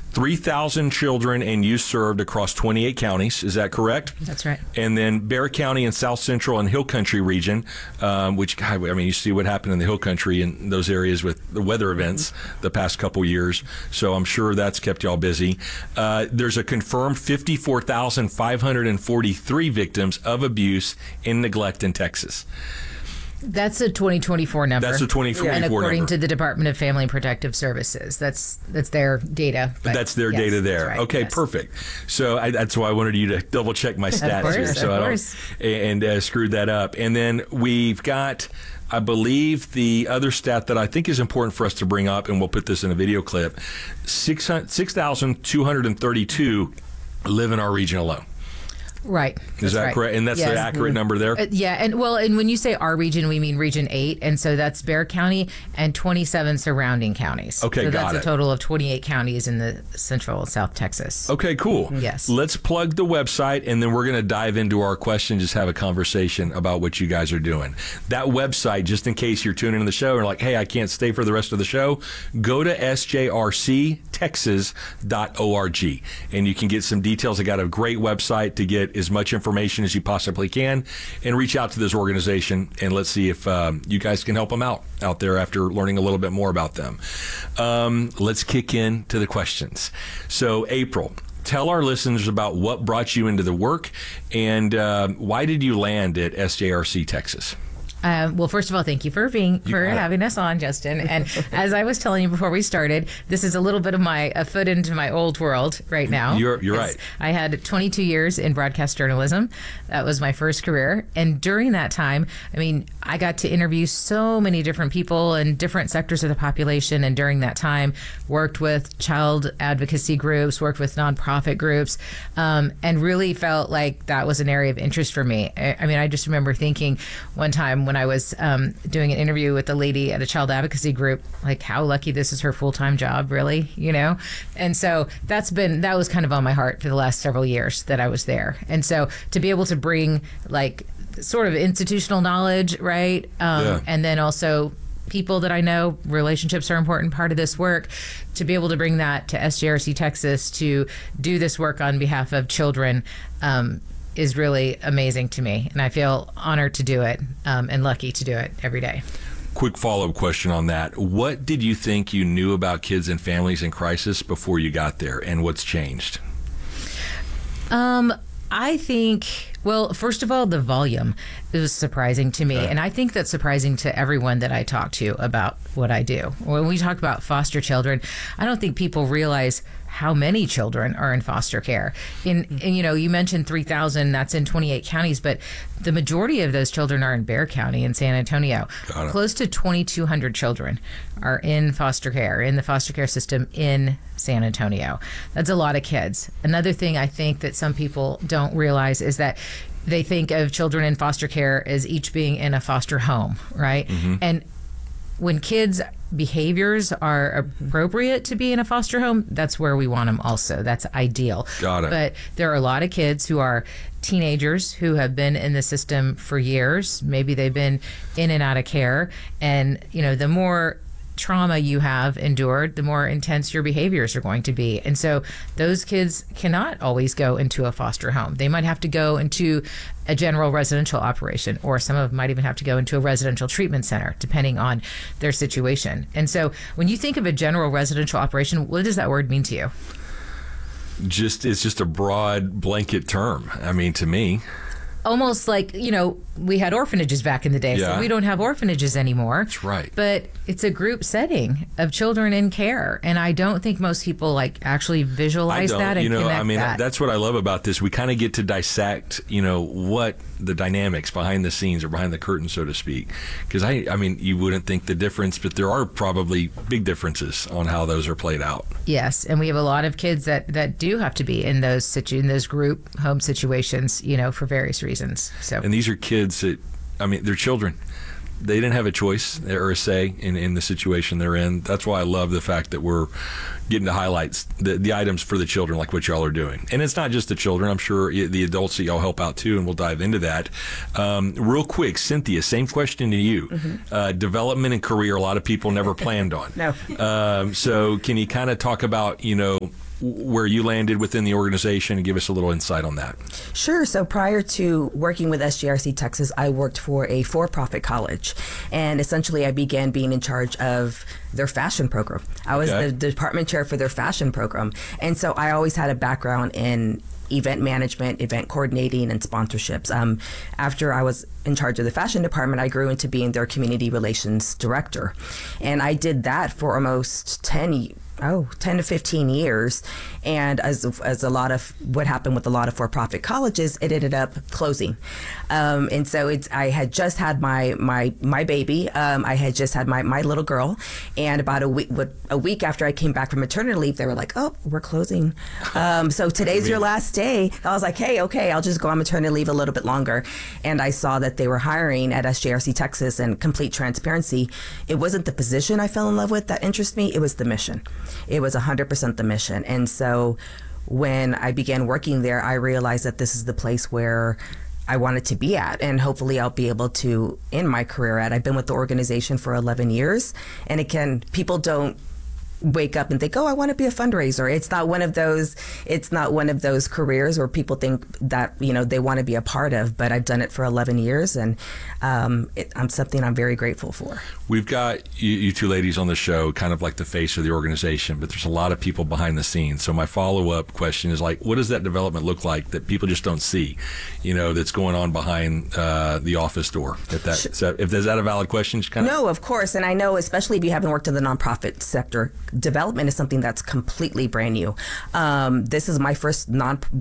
3,000 children and youth served across 28 counties. Is that correct? That's right. And then Bexar County and South Central and Hill Country region, which, I mean, you see what happened in the Hill Country in those areas with the weather events the past couple years. So I'm sure that's kept y'all busy. There's a confirmed 54,543 victims of abuse and neglect in Texas. That's a 2024 number. That's a 2024 and according number. to the Department of Family and Protective Services. That's their data. That's their data there. Right, okay, yes. Perfect. So that's why I wanted you to double check my stats course, here. So of I course. don't screwed that up. And then we've got, I believe, the other stat that I think is important for us to bring up, and we'll put this in a video clip, 6,232 live in our region alone. Right. Is that right. correct? And that's Yes. the accurate number there? Yeah. And when you say our region, we mean Region 8. And so that's Bexar County and 27 surrounding counties. Okay, so got that's it. a total of 28 counties in the central and South Texas. Okay, cool. Yes. Let's plug the website, and then we're going to dive into our questions, just have a conversation about what you guys are doing. That website, just in case you're tuning in the show and like, hey, I can't stay for the rest of the show, go to sjrctexas.org, and you can get some details. I got a great website to get as much information as you possibly can, and reach out to this organization, and let's see if you guys can help them out there after learning a little bit more about them. Let's kick into the questions. So, April, tell our listeners about what brought you into the work, and why did you land at SJRC Texas? Well, first of all, thank you for having us on, Justin. And as I was telling you before we started, this is a little bit of a foot into my old world right now. You're right. I had 22 years in broadcast journalism. That was my first career. And during that time, I mean, I got to interview so many different people in different sectors of the population. And during that time, worked with child advocacy groups, worked with nonprofit groups, and really felt like that was an area of interest for me. I mean, I just remember thinking one time when I was doing an interview with a lady at a child advocacy group, like how lucky this is her full-time job, really, you know? And so that was kind of on my heart for the last several years that I was there. And so to be able to bring like sort of institutional knowledge, right? And then also people that I know, relationships are an important part of this work, to be able to bring that to SJRC Texas to do this work on behalf of children is really amazing to me. And I feel honored to do it and lucky to do it every day. Quick follow-up question on that. What did you think you knew about kids and families in crisis before you got there, and what's changed? I think, well, first of all, the volume is surprising to me. And I think that's surprising to everyone that I talk to about what I do. When we talk about foster children, I don't think people realize how many children are in foster care. And you know, you mentioned 3,000, that's in 28 counties, but the majority of those children are in Bexar County in San Antonio. Close to 2,200 children are in foster care, in the foster care system in San Antonio. That's a lot of kids. Another thing I think that some people don't realize is that they think of children in foster care as each being in a foster home, right? Mm-hmm. And when kids' behaviors are appropriate to be in a foster home, that's where we want them also. That's ideal. Got it. But there are a lot of kids who are teenagers who have been in the system for years. Maybe they've been in and out of care. And, you know, the more trauma you have endured, the more intense your behaviors are going to be. And so those kids cannot always go into a foster home. They might have to go into a general residential operation, or some of them might even have to go into a residential treatment center, depending on their situation. And so when you think of a general residential operation, what does that word mean to you? It's just a broad blanket term. I mean, to me, almost like, you know, we had orphanages back in the day, so we don't have orphanages anymore. That's right. But it's a group setting of children in care, and I don't think most people like actually visualize that and connect I mean, that. That's what I love about this. We kind of get to dissect, you know, what the dynamics behind the scenes or behind the curtain, so to speak. Because I mean, you wouldn't think the difference, but there are probably big differences on how those are played out. Yes, and we have a lot of kids that do have to be in those group home situations, you know, for various reasons. So, and these are kids that, I mean, they're children. They didn't have a choice or a say in the situation they're in. That's why I love the fact that we're getting to highlight the items for the children, like what y'all are doing. And it's not just the children. I'm sure the adults that y'all help out too, and we'll dive into that. Real quick, Cynthia, same question to you. Mm-hmm. Development and career, a lot of people never planned on. No. So can you kind of talk about, you know, where you landed within the organization and give us a little insight on that. Sure. So prior to working with SJRC Texas, I worked for a for-profit college. And essentially, I began being in charge of their fashion program. I was the department chair for their fashion program. And so I always had a background in event management, event coordinating, and sponsorships. After I was in charge of the fashion department, I grew into being their community relations director. And I did that for almost 10 to 15 years. And as a lot of what happened with a lot of for-profit colleges, it ended up closing. And so I had just had my baby. I had just had my little girl. And about a week after I came back from maternity leave, they were like, oh, we're closing. So today's your last day. I was like, hey, okay, I'll just go on maternity leave a little bit longer. And I saw that they were hiring at SJRC Texas, and complete transparency, it wasn't the position I fell in love with that interested me, it was the mission. It was 100% the mission. And so when I began working there, I realized that this is the place where I wanted to be at, and hopefully I'll be able to end my career at. I've been with the organization for 11 years. And again, people don't wake up and think, oh, I want to be a fundraiser. It's not one of those careers where people think that, they want to be a part of, but I've done it for 11 years, and I'm something I'm very grateful for. We've got you two ladies on the show, kind of like the face of the organization, but there's a lot of people behind the scenes. So my follow-up question is what does that development look like that people just don't see, that's going on behind the office door? Is that a valid question? No, of course. And I know, especially if you haven't worked in the nonprofit sector, development is something that's completely brand new. This is my first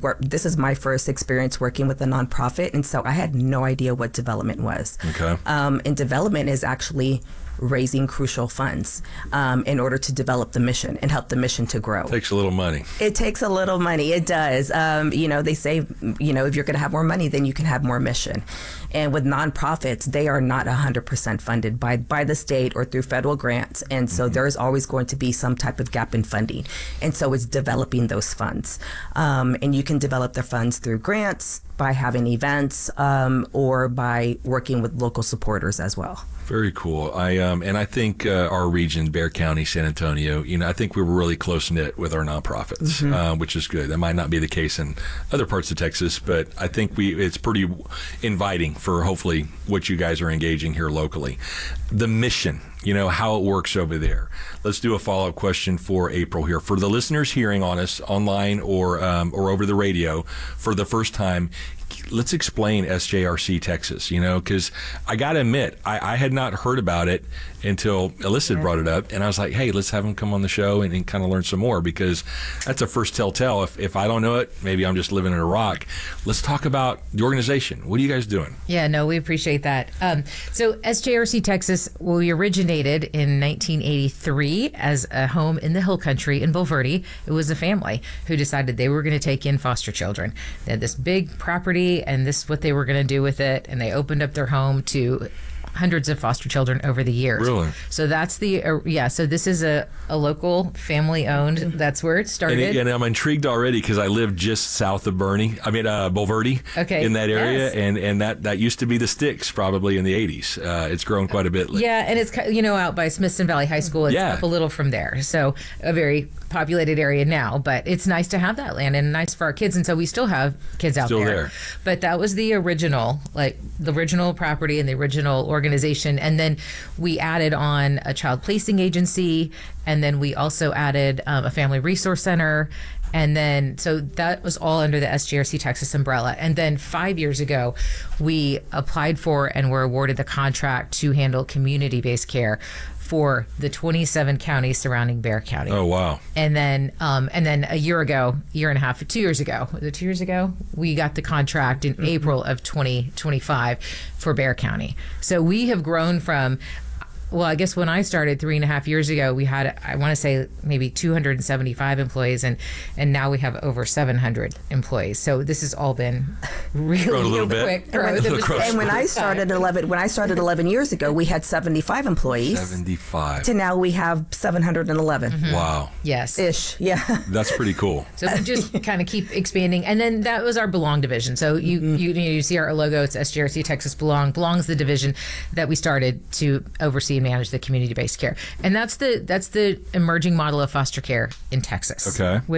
experience working with a nonprofit, and so I had no idea what development was. Okay. And development is actually raising crucial funds in order to develop the mission and help the mission to grow. It takes a little money. It takes a little money. It does. They say, if you're going to have more money, then you can have more mission. And with nonprofits, they are not 100% funded by the state or through federal grants. And so there's always going to be some type of gap in funding. And so it's developing those funds. And you can develop the funds through grants, by having events, or by working with local supporters as well. Very cool. I think our region, Bexar County, San Antonio, I think we were really close knit with our nonprofits, which is good. That might not be the case in other parts of Texas, but I think it's pretty inviting for hopefully what you guys are engaging here locally. The mission, how it works over there. Let's do a follow-up question for April here. For the listeners hearing on us online or over the radio for the first time, let's explain SJRC Texas, because I got to admit, I had not heard about it until Alyssa had brought it up, and I was like, hey, let's have him come on the show and kind of learn some more, because that's a first telltale. If I don't know it, maybe I'm just living in a rock. Let's talk about the organization. What are you guys doing? Yeah, no, we appreciate that. So SJRC Texas, we originated in 1983 as a home in the Hill Country in Bulverde. It was a family who decided they were going to take in foster children. They had this big property, and this is what they were going to do with it, and they opened up their home to hundreds of foster children over the years. Really? So that's so this is a local family owned. That's where it started. And I'm intrigued already because I live just south of Bulverde, in that area. Yes. And that used to be the Sticks probably in the 80s. It's grown quite a bit. Yeah, and it's, out by Smithson Valley High School. It's up a little from there. So a very populated area now, but it's nice to have that land and nice for our kids. And so we still have kids out there. But that was the original property and the original organization. And then we added on a child placing agency. And then we also added a family resource center. And then, so that was all under the SJRC Texas umbrella. And then 5 years ago, we applied for and were awarded the contract to handle community-based care for the 27 counties surrounding Bexar County. Oh, wow. And then a year and a half, 2 years ago, was it 2 years ago? We got the contract in April of 2025 for Bexar County. So we have grown from, well, I guess when I started 3.5 years ago, we had, I want to say maybe 275 employees, and now we have over 700 employees. So this has all been really quick growth. And when I started 11 years ago, we had 75 employees. 75. To now we have 711. Mm-hmm. Wow. Yes. Ish. Yeah. That's pretty cool. So we just kind of keep expanding, and then that was our Belong division. So you see our logo. It's SJRC Texas Belong. Belong's the division that we started to oversee and manage the community-based care, and that's the emerging model of foster care in Texas. Okay.